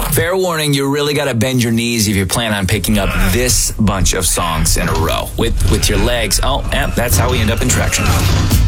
Fair warning, you really got to bend your knees if you plan on picking up this bunch of songs in a row. With your legs, that's how we end up in traction.